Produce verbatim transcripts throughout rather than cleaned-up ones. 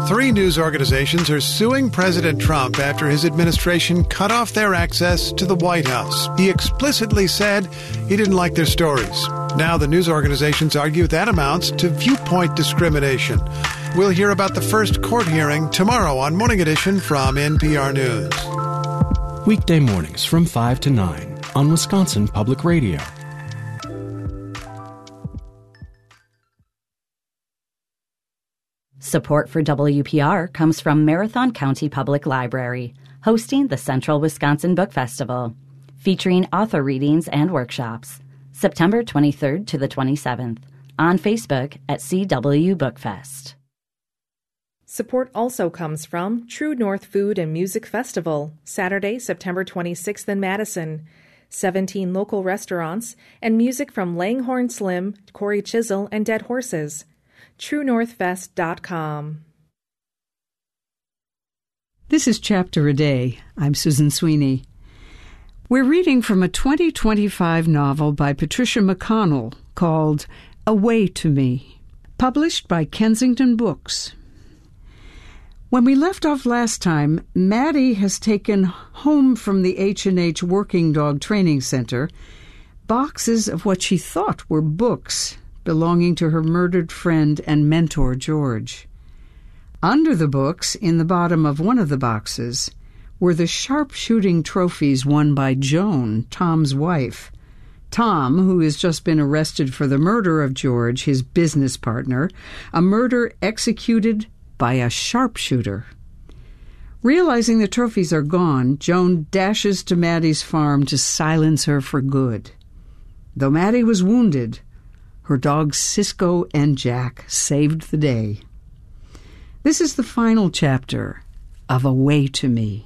Three news organizations are suing President Trump after his administration cut off their access to the White House. He explicitly said he didn't like their stories. Now the news organizations argue that amounts to viewpoint discrimination. We'll hear about the first court hearing tomorrow on Morning Edition from N P R News. Weekday mornings from five to nine on Wisconsin Public Radio. Support for W P R comes from Marathon County Public Library, hosting the Central Wisconsin Book Festival, featuring author readings and workshops, September twenty-third to the twenty-seventh, on Facebook at C W Bookfest. Support also comes from True North Food and Music Festival, Saturday, September twenty-sixth in Madison. seventeen local restaurants and music from Langhorne Slim, Corey Chisel, and Dead Horses. true north fest dot com. This is Chapter a Day. I'm Susan Sweeney. We're reading from a twenty twenty-five novel by Patricia McConnell called Away to Me, published by Kensington Books. When we left off last time, Maddie has taken home from the H and H Working Dog Training Center boxes of what she thought were books belonging to her murdered friend and mentor, George. Under the books, in the bottom of one of the boxes, were the sharpshooting trophies won by Joan, Tom's wife. Tom, who has just been arrested for the murder of George, his business partner, a murder executed by a sharpshooter. Realizing the trophies are gone, Joan dashes to Maddie's farm to silence her for good. Though Maddie was wounded, her dogs Cisco and Jack saved the day. This is the final chapter of Away to Me.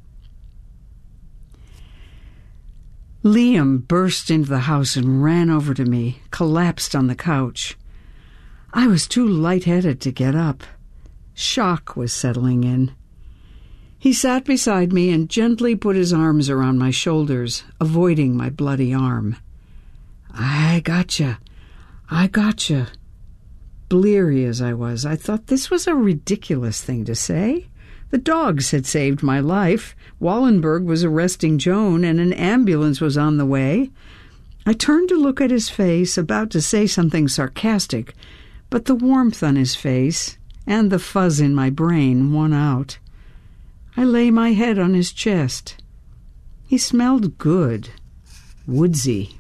Liam burst into the house and ran over to me, collapsed on the couch. I was too lightheaded to get up. Shock was settling in. He sat beside me and gently put his arms around my shoulders, avoiding my bloody arm. I gotcha. I gotcha. Bleary as I was, I thought this was a ridiculous thing to say. The dogs had saved my life. Wallenberg was arresting Joan, and an ambulance was on the way. I turned to look at his face, about to say something sarcastic, but the warmth on his face and the fuzz in my brain won out. I lay my head on his chest. He smelled good, woodsy.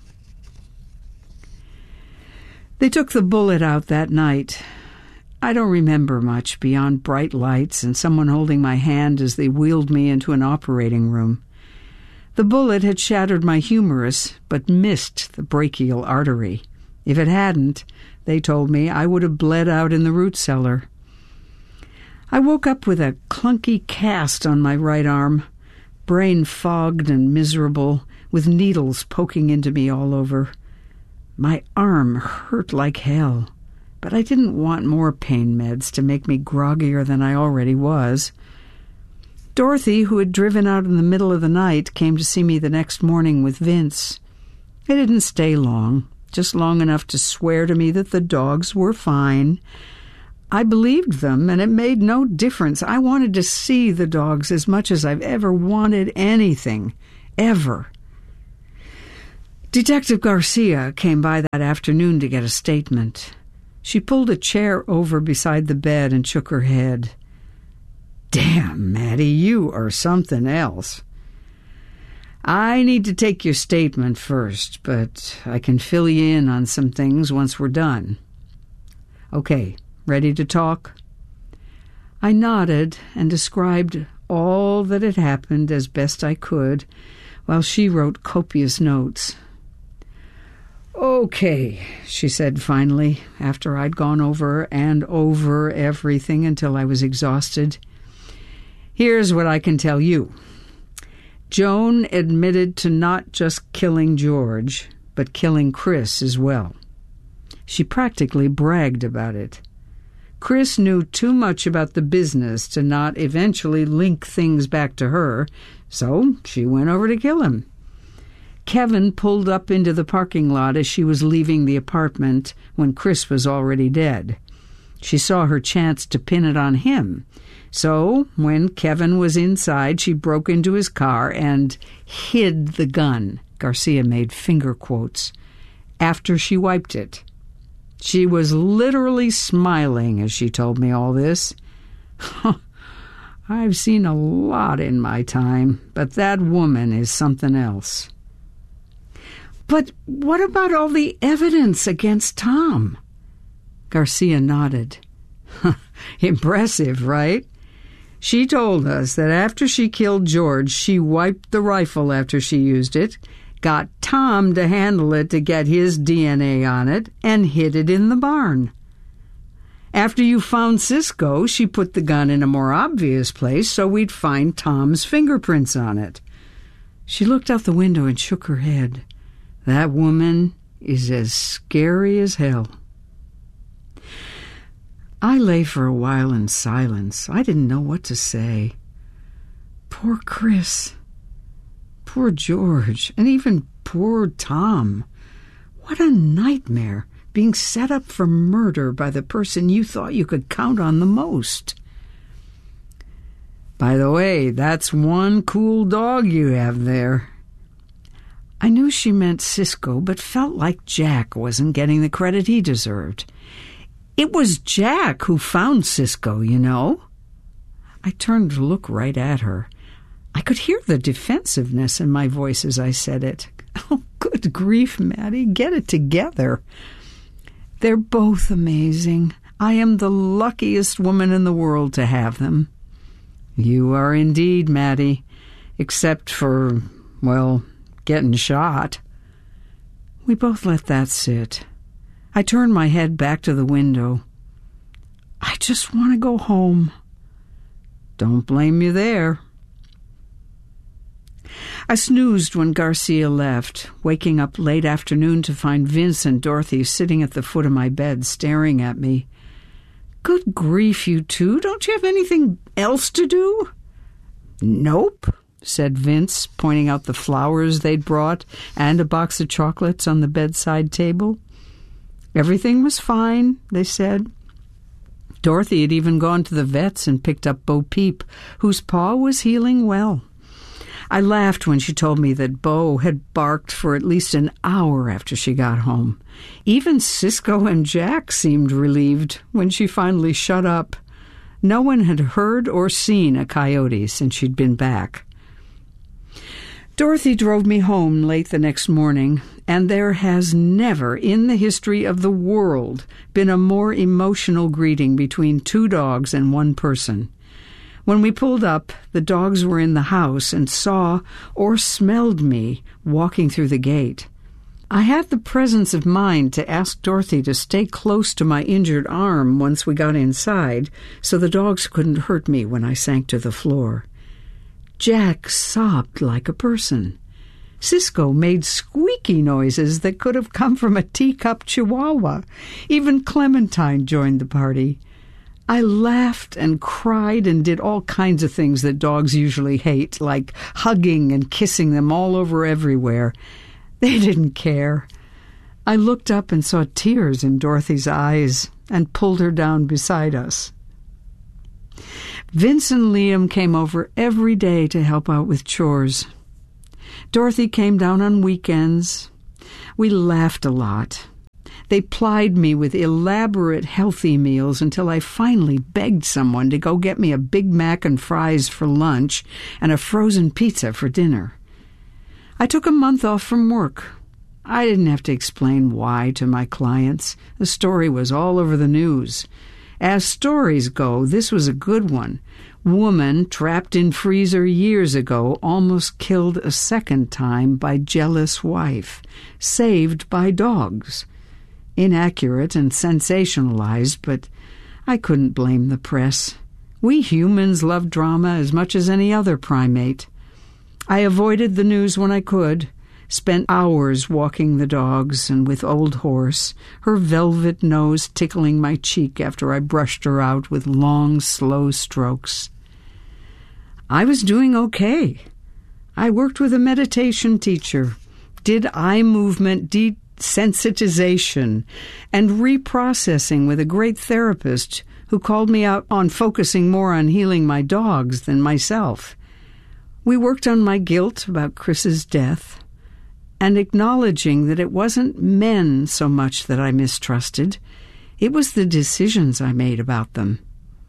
They took the bullet out that night. I don't remember much beyond bright lights and someone holding my hand as they wheeled me into an operating room. The bullet had shattered my humerus, but missed the brachial artery. If it hadn't, they told me, I would have bled out in the root cellar. I woke up with a clunky cast on my right arm, brain fogged and miserable, with needles poking into me all over. My arm hurt like hell, but I didn't want more pain meds to make me groggier than I already was. Dorothy, who had driven out in the middle of the night, came to see me the next morning with Vince. They didn't stay long, just long enough to swear to me that the dogs were fine. I believed them, and it made no difference. I wanted to see the dogs as much as I've ever wanted anything, ever. Detective Garcia came by that afternoon to get a statement. She pulled a chair over beside the bed and shook her head. Damn, Maddie, you are something else. I need to take your statement first, but I can fill you in on some things once we're done. Okay, ready to talk? I nodded and described all that had happened as best I could, while she wrote copious notes. Okay, she said finally, after I'd gone over and over everything until I was exhausted. Here's what I can tell you. Joan admitted to not just killing George, but killing Chris as well. She practically bragged about it. Chris knew too much about the business to not eventually link things back to her, so she went over to kill him. Kevin pulled up into the parking lot as she was leaving the apartment when Chris was already dead. She saw her chance to pin it on him. So, when Kevin was inside, she broke into his car and hid the gun. Garcia made finger quotes. After she wiped it. She was literally smiling as she told me all this. I've seen a lot in my time, but that woman is something else. But what about all the evidence against Tom? Garcia nodded. Impressive, right? She told us that after she killed George, she wiped the rifle after she used it, got Tom to handle it to get his D N A on it, and hid it in the barn. After you found Cisco, she put the gun in a more obvious place so we'd find Tom's fingerprints on it. She looked out the window and shook her head. That woman is as scary as hell. I lay for a while in silence. I didn't know what to say. Poor Chris. Poor George. And even poor Tom. What a nightmare, being set up for murder by the person you thought you could count on the most. By the way, that's one cool dog you have there. I knew she meant Cisco, but felt like Jack wasn't getting the credit he deserved. It was Jack who found Cisco, you know. I turned to look right at her. I could hear the defensiveness in my voice as I said it. Oh, good grief, Maddie, get it together. They're both amazing. I am the luckiest woman in the world to have them. You are indeed, Maddie, except for, well, getting shot. We both let that sit. I turned my head back to the window. I just want to go home. Don't blame you there. I snoozed when Garcia left, waking up late afternoon to find Vince and Dorothy sitting at the foot of my bed staring at me. Good grief, you two. Don't you have anything else to do? Nope, said Vince, pointing out the flowers they'd brought and a box of chocolates on the bedside table. Everything was fine, they said. Dorothy had even gone to the vet's and picked up Bo Peep, whose paw was healing well. I laughed when she told me that Bo had barked for at least an hour after she got home. Even Cisco and Jack seemed relieved when she finally shut up. No one had heard or seen a coyote since she'd been back. Dorothy drove me home late the next morning, and there has never in the history of the world been a more emotional greeting between two dogs and one person. When we pulled up, the dogs were in the house and saw or smelled me walking through the gate. I had the presence of mind to ask Dorothy to stay close to my injured arm once we got inside, so the dogs couldn't hurt me when I sank to the floor. Jack sobbed like a person. Cisco made squeaky noises that could have come from a teacup chihuahua. Even Clementine joined the party. I laughed and cried and did all kinds of things that dogs usually hate, like hugging and kissing them all over everywhere. They didn't care. I looked up and saw tears in Dorothy's eyes and pulled her down beside us. Vince and Liam came over every day to help out with chores. Dorothy came down on weekends. We laughed a lot. They plied me with elaborate healthy meals until I finally begged someone to go get me a Big Mac and fries for lunch and a frozen pizza for dinner. I took a month off from work. I didn't have to explain why to my clients. The story was all over the news. As stories go, this was a good one. Woman trapped in freezer years ago almost killed a second time by jealous wife. Saved by dogs. Inaccurate and sensationalized, but I couldn't blame the press. We humans love drama as much as any other primate. I avoided the news when I could, spent hours walking the dogs and with Old Horse, her velvet nose tickling my cheek after I brushed her out with long, slow strokes. I was doing okay. I worked with a meditation teacher, did eye movement deep desensitization and reprocessing with a great therapist who called me out on focusing more on healing my dogs than myself. We worked on my guilt about Chris's death and acknowledging that it wasn't men so much that I mistrusted. It was the decisions I made about them.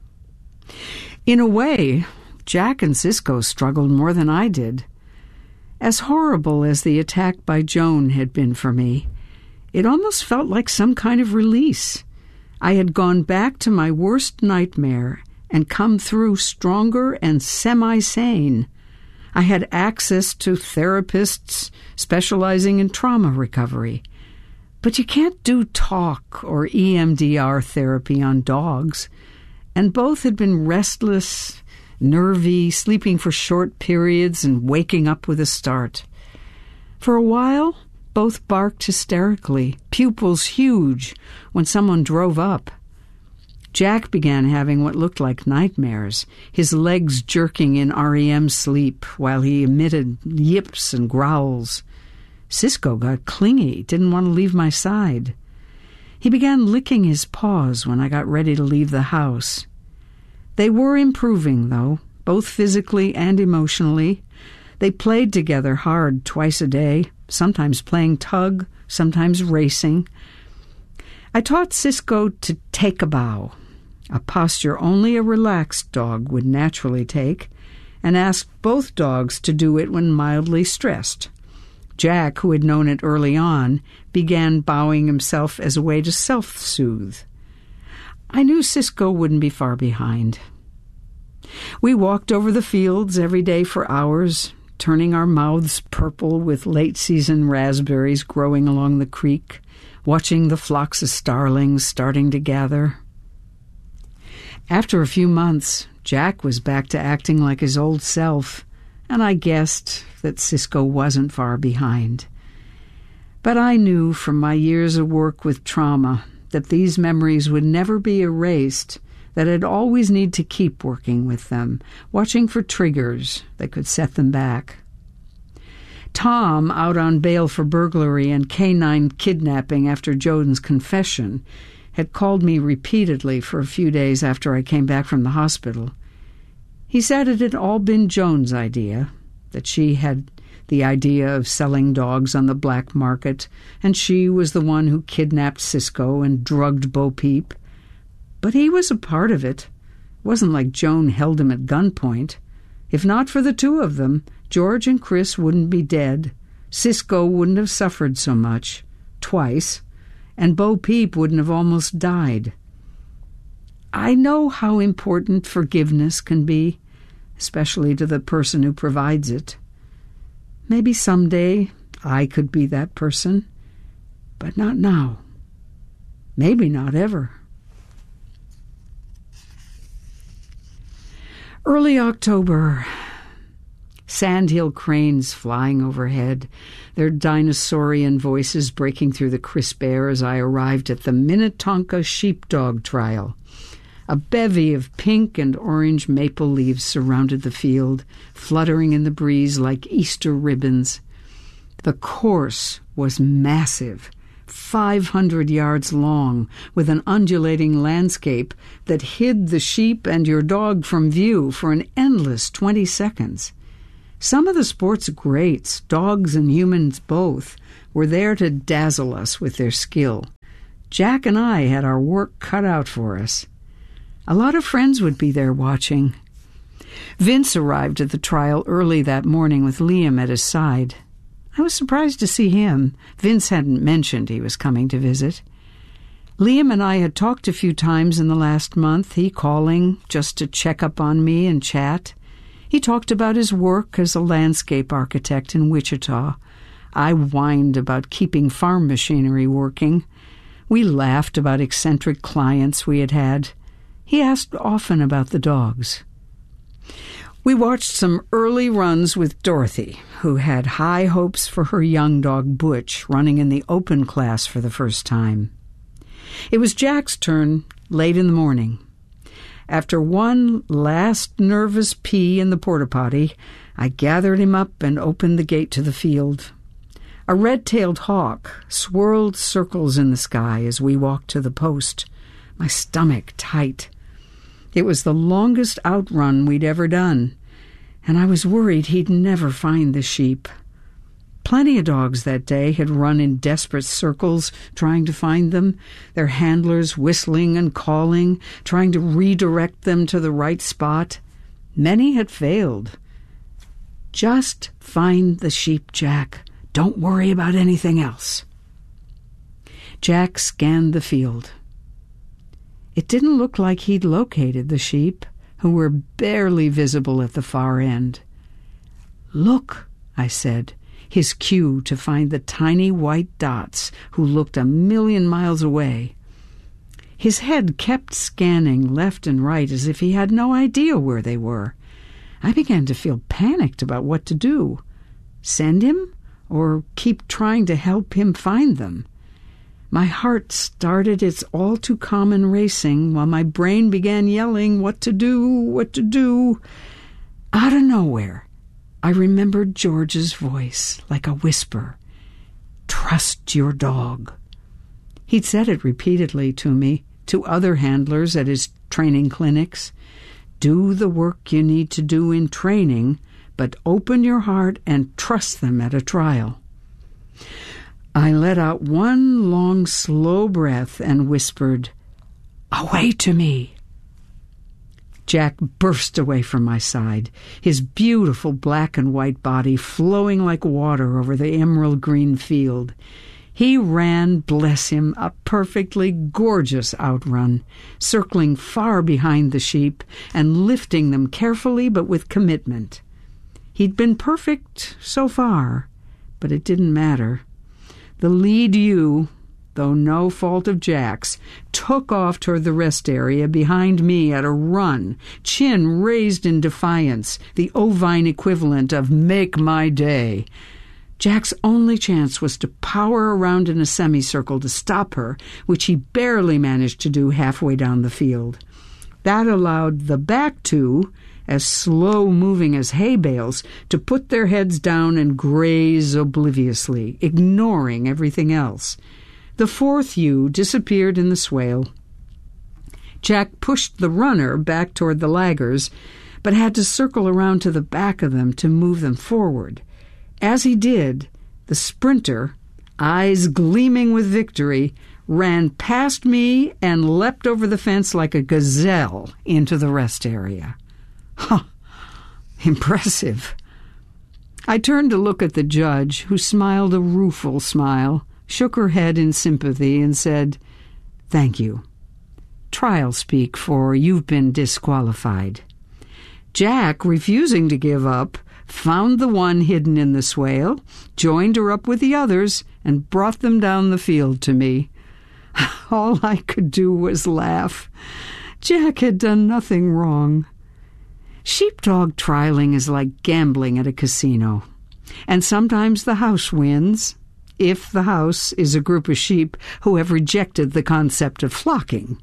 In a way, Jack and Cisco struggled more than I did. As horrible as the attack by Joan had been for me, it almost felt like some kind of release. I had gone back to my worst nightmare and come through stronger and semi-sane. I had access to therapists specializing in trauma recovery. But you can't do talk or E M D R therapy on dogs, and both had been restless, nervy, sleeping for short periods and waking up with a start. For a while, both barked hysterically, pupils huge, when someone drove up. Jack began having what looked like nightmares, his legs jerking in R E M sleep while he emitted yips and growls. Cisco got clingy, didn't want to leave my side. He began licking his paws when I got ready to leave the house. They were improving, though, both physically and emotionally. They played together hard twice a day, sometimes playing tug, sometimes racing. I taught Cisco to take a bow, a posture only a relaxed dog would naturally take, and asked both dogs to do it when mildly stressed. Jack, who had known it early on, began bowing himself as a way to self-soothe. I knew Cisco wouldn't be far behind. We walked over the fields every day for hours, turning our mouths purple with late-season raspberries growing along the creek, watching the flocks of starlings starting to gather. After a few months, Jack was back to acting like his old self, and I guessed that Cisco wasn't far behind. But I knew from my years of work with trauma that these memories would never be erased, that I'd always need to keep working with them, watching for triggers that could set them back. Tom, out on bail for burglary and canine kidnapping after Joan's confession, had called me repeatedly for a few days after I came back from the hospital. He said it had all been Joan's idea, that she had the idea of selling dogs on the black market, and she was the one who kidnapped Cisco and drugged Bo Peep. But he was a part of it. It wasn't like Joan held him at gunpoint. If not for the two of them, George and Chris wouldn't be dead, Cisco wouldn't have suffered so much, twice, and Bo Peep wouldn't have almost died. I know how important forgiveness can be, especially to the person who provides it. Maybe someday I could be that person, but not now. Maybe not ever. Early October. Sandhill cranes flying overhead, their dinosaurian voices breaking through the crisp air as I arrived at the Minnetonka sheepdog trial. A bevy of pink and orange maple leaves surrounded the field, fluttering in the breeze like Easter ribbons. The course was massive, five hundred yards long, with an undulating landscape that hid the sheep and your dog from view for an endless twenty seconds. Some of the sport's greats, dogs and humans both, were there to dazzle us with their skill. Jack and I had our work cut out for us. A lot of friends would be there watching. Vince arrived at the trial early that morning with Liam at his side. I was surprised to see him. Vince hadn't mentioned he was coming to visit. Liam and I had talked a few times in the last month, he calling just to check up on me and chat. He talked about his work as a landscape architect in Wichita. I whined about keeping farm machinery working. We laughed about eccentric clients we had had. He asked often about the dogs. We watched some early runs with Dorothy, who had high hopes for her young dog Butch running in the open class for the first time. It was Jack's turn late in the morning. After one last nervous pee in the porta-potty, I gathered him up and opened the gate to the field. A red-tailed hawk swirled circles in the sky as we walked to the post, my stomach tight. It was the longest outrun we'd ever done, and I was worried he'd never find the sheep. Plenty of dogs that day had run in desperate circles trying to find them, their handlers whistling and calling, trying to redirect them to the right spot. Many had failed. Just find the sheep, Jack. Don't worry about anything else. Jack scanned the field. It didn't look like he'd located the sheep, who were barely visible at the far end. Look, I said, his cue to find the tiny white dots who looked a million miles away. His head kept scanning left and right as if he had no idea where they were. I began to feel panicked about what to do. Send him, or keep trying to help him find them? My heart started its all-too-common racing while my brain began yelling what to do, what to do. Out of nowhere, I remembered George's voice like a whisper. Trust your dog. He'd said it repeatedly to me, to other handlers at his training clinics. Do the work you need to do in training, but open your heart and trust them at a trial. I let out one long, slow breath and whispered, Away to me. Jack burst away from my side, his beautiful black and white body flowing like water over the emerald green field. He ran, bless him, a perfectly gorgeous outrun, circling far behind the sheep and lifting them carefully but with commitment. He'd been perfect so far, but it didn't matter. The lead ewe, though no fault of Jack's, took off toward the rest area behind me at a run, chin raised in defiance, the ovine equivalent of make my day. Jack's only chance was to power around in a semicircle to stop her, which he barely managed to do halfway down the field. That allowed the back two, as slow-moving as hay bales, to put their heads down and graze obliviously, ignoring everything else. The fourth ewe disappeared in the swale. Jack pushed the runner back toward the laggers, but had to circle around to the back of them to move them forward. As he did, the sprinter, eyes gleaming with victory, ran past me and leapt over the fence like a gazelle into the rest area. Huh, impressive. I turned to look at the judge, who smiled a rueful smile, shook her head in sympathy, and said, Thank you. Trial speak, for you've been disqualified. Jack, refusing to give up, found the one hidden in the swale, joined her up with the others, and brought them down the field to me. All I could do was laugh. Jack had done nothing wrong. Sheepdog trialing is like gambling at a casino, and sometimes the house wins, if the house is a group of sheep who have rejected the concept of flocking.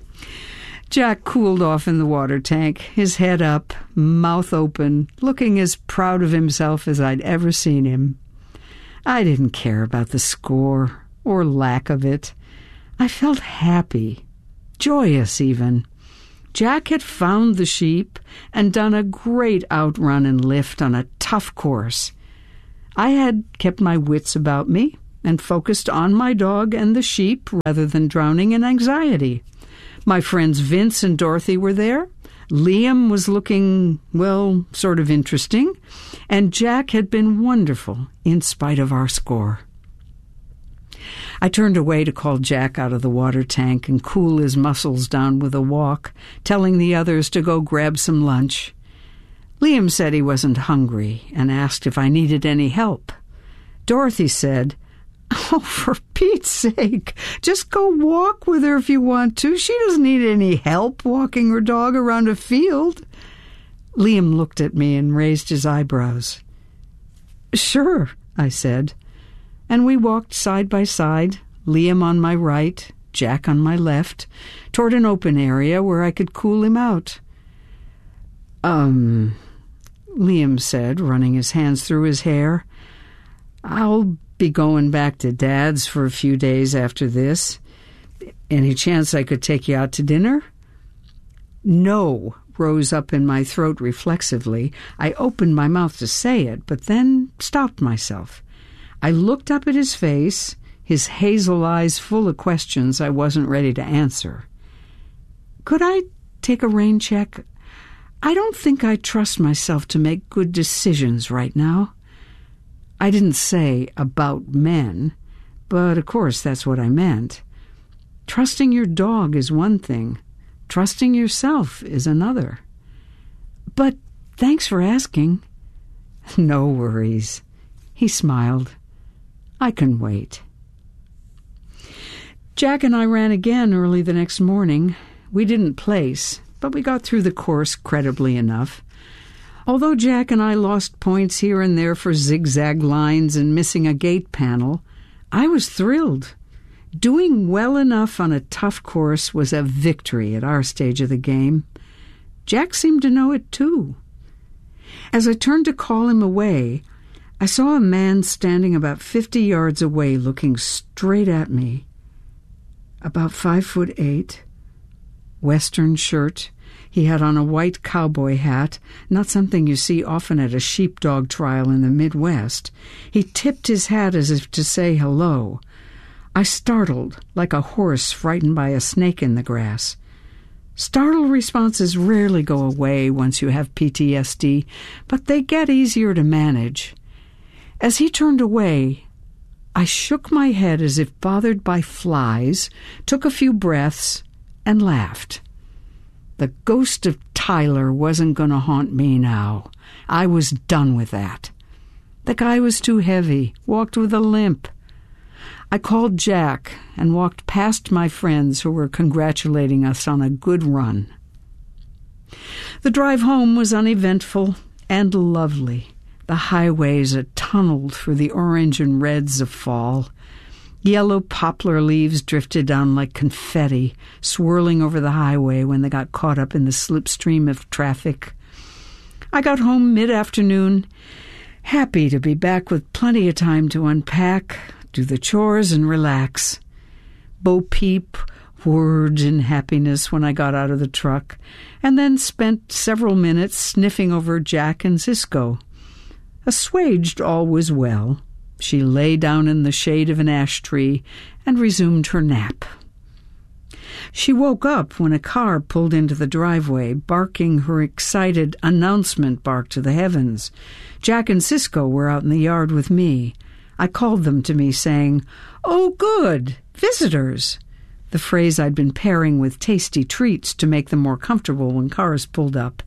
Jack cooled off in the water tank, his head up, mouth open, looking as proud of himself as I'd ever seen him. I didn't care about the score, or lack of it. I felt happy, joyous even. Jack had found the sheep and done a great outrun and lift on a tough course. I had kept my wits about me and focused on my dog and the sheep rather than drowning in anxiety. My friends Vince and Dorothy were there. Liam was looking, well, sort of interesting. And Jack had been wonderful in spite of our score. I turned away to call Jack out of the water tank and cool his muscles down with a walk, telling the others to go grab some lunch. Liam said he wasn't hungry and asked if I needed any help. Dorothy said, Oh, for Pete's sake, just go walk with her if you want to. She doesn't need any help walking her dog around a field. Liam looked at me and raised his eyebrows. Sure, I said. And we walked side by side, Liam on my right, Jack on my left, toward an open area where I could cool him out. Um, Liam said, running his hands through his hair, I'll be going back to Dad's for a few days after this. Any chance I could take you out to dinner? No rose up in my throat reflexively. I opened my mouth to say it, but then stopped myself. I looked up at his face, his hazel eyes full of questions I wasn't ready to answer. Could I take a rain check? I don't think I trust myself to make good decisions right now. I didn't say about men, but of course that's what I meant. Trusting your dog is one thing. Trusting yourself is another. But thanks for asking. No worries. He smiled. I can wait. Jack and I ran again early the next morning. We didn't place, but we got through the course credibly enough. Although Jack and I lost points here and there for zigzag lines and missing a gate panel, I was thrilled. Doing well enough on a tough course was a victory at our stage of the game. Jack seemed to know it too. As I turned to call him away, I saw a man standing about fifty yards away looking straight at me. About five foot eight, Western shirt. He had on a white cowboy hat, not something you see often at a sheepdog trial in the Midwest. He tipped his hat as if to say hello. I startled, like a horse frightened by a snake in the grass. Startled responses rarely go away once you have P T S D, but they get easier to manage. As he turned away, I shook my head as if bothered by flies, took a few breaths, and laughed. The ghost of Tyler wasn't going to haunt me now. I was done with that. The guy was too heavy, walked with a limp. I called Jack and walked past my friends who were congratulating us on a good run. The drive home was uneventful and lovely. The highways are tunneled through the orange and reds of fall. Yellow poplar leaves drifted down like confetti, swirling over the highway when they got caught up in the slipstream of traffic. I got home mid-afternoon, happy to be back with plenty of time to unpack, do the chores, and relax. Bo Peep whirred in happiness when I got out of the truck, and then spent several minutes sniffing over Jack and Cisco. Assuaged all was well. She lay down in the shade of an ash tree and resumed her nap. She woke up when a car pulled into the driveway, barking her excited announcement bark to the heavens. Jack and Cisco were out in the yard with me. I called them to me, saying, "Oh, good, visitors," the phrase I'd been pairing with tasty treats to make them more comfortable when cars pulled up.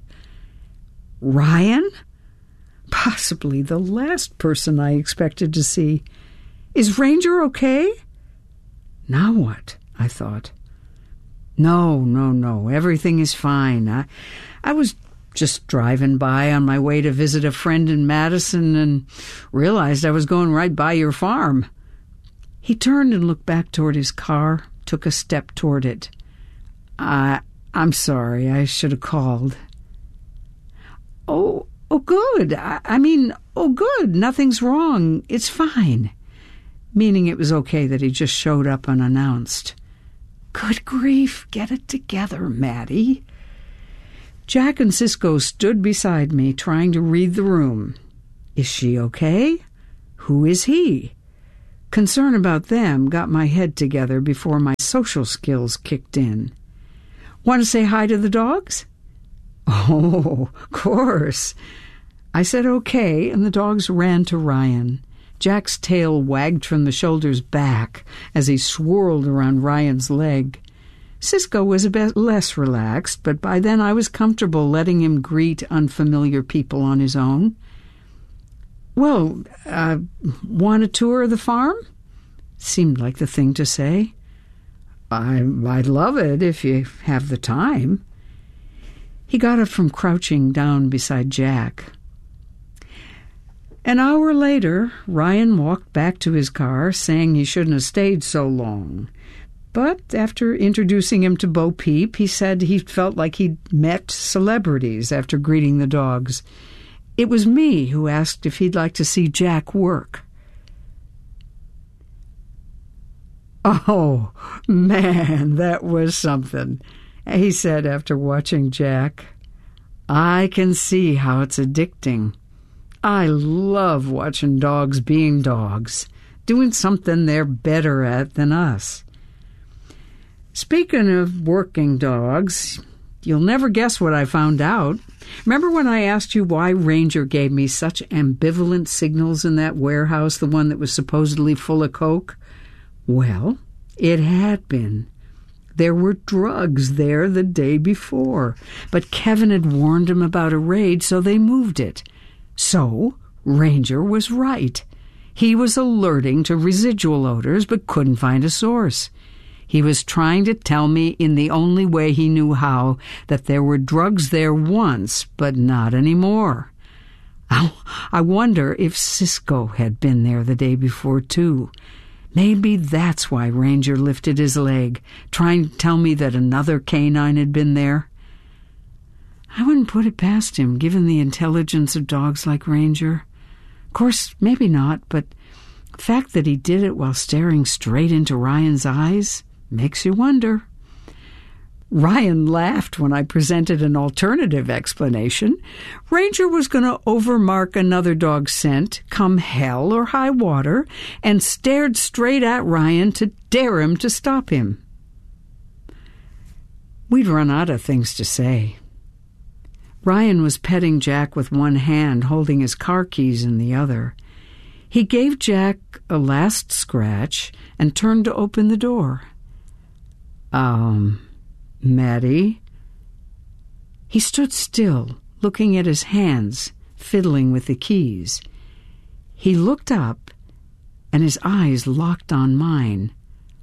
Ryan? Possibly the last person I expected to see. Is Ranger okay? Now what? I thought. No, no, no, everything is fine. I, I was just driving by on my way to visit a friend in Madison and realized I was going right by your farm. He turned and looked back toward his car, took a step toward it. I, I'm sorry, I should have called. Oh, oh, good. I, I mean, oh, good. Nothing's wrong. It's fine. Meaning it was okay that he just showed up unannounced. Good grief, get it together, Maddie. Jack and Cisco stood beside me, trying to read the room. Is she okay? Who is he? Concern about them got my head together before my social skills kicked in. Want to say hi to the dogs? Oh, of course. I said okay, and the dogs ran to Ryan. Jack's tail wagged from the shoulders back as he swirled around Ryan's leg. Cisco was a bit less relaxed, but by then I was comfortable letting him greet unfamiliar people on his own. Well, uh, want a tour of the farm? Seemed like the thing to say. I, I'd love it if you have the time. He got up from crouching down beside Jack. An hour later, Ryan walked back to his car, saying he shouldn't have stayed so long. But after introducing him to Bo Peep, he said he felt like he'd met celebrities after greeting the dogs. It was me who asked if he'd like to see Jack work. "Oh, man, that was something," he said after watching Jack. "I can see how it's addicting. I love watching dogs being dogs, doing something they're better at than us." Speaking of working dogs, you'll never guess what I found out. Remember when I asked you why Ranger gave me such ambivalent signals in that warehouse, the one that was supposedly full of coke? Well, it had been. There were drugs there the day before, but Kevin had warned him about a raid, so they moved it. So, Ranger was right. He was alerting to residual odors, but couldn't find a source. He was trying to tell me in the only way he knew how that there were drugs there once, but not anymore. I wonder if Cisco had been there the day before, too. Maybe that's why Ranger lifted his leg, trying to tell me that another canine had been there. I wouldn't put it past him, given the intelligence of dogs like Ranger. Of course, maybe not, but the fact that he did it while staring straight into Ryan's eyes makes you wonder. Ryan laughed when I presented an alternative explanation. Ranger was going to overmark another dog's scent, come hell or high water, and stared straight at Ryan to dare him to stop him. We'd run out of things to say. Ryan was petting Jack with one hand, holding his car keys in the other. He gave Jack a last scratch and turned to open the door. Um, Maddie? He stood still, looking at his hands, fiddling with the keys. He looked up, and his eyes locked on mine.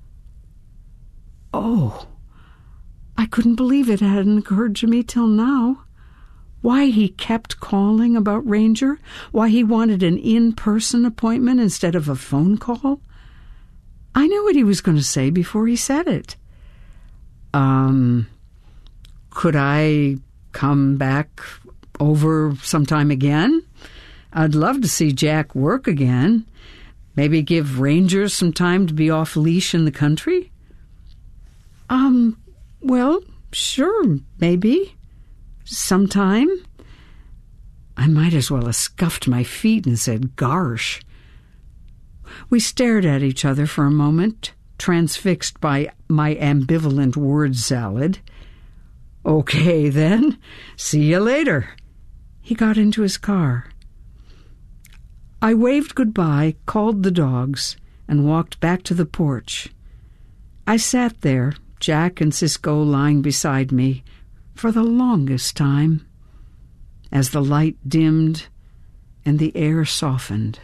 Oh, I couldn't believe it hadn't occurred to me till now. Why he kept calling about Ranger, why he wanted an in-person appointment instead of a phone call. I knew what he was going to say before he said it. Um, could I come back over sometime again? I'd love to see Jack work again. Maybe give Ranger some time to be off leash in the country? Um, well, sure, maybe. Sometime. I might as well have scuffed my feet and said, "Garsh." We stared at each other for a moment, transfixed by my ambivalent word salad. Okay, then. See you later. He got into his car. I waved goodbye, called the dogs, and walked back to the porch. I sat there, Jack and Cisco lying beside me, for the longest time, as the light dimmed and the air softened.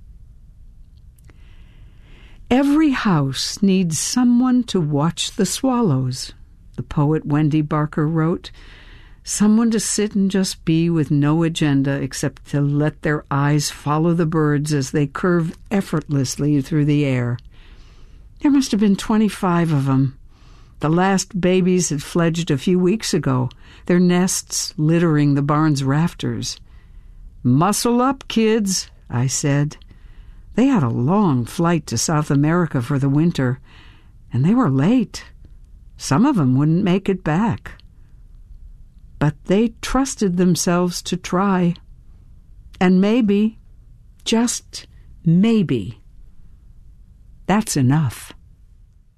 Every house needs someone to watch the swallows, the poet Wendy Barker wrote. Someone to sit and just be with no agenda except to let their eyes follow the birds as they curve effortlessly through the air. There must have been twenty-five of them. The last babies had fledged a few weeks ago, their nests littering the barn's rafters. "Muscle up, kids," I said. They had a long flight to South America for the winter, and they were late. Some of them wouldn't make it back. But they trusted themselves to try. And maybe, just maybe, that's enough.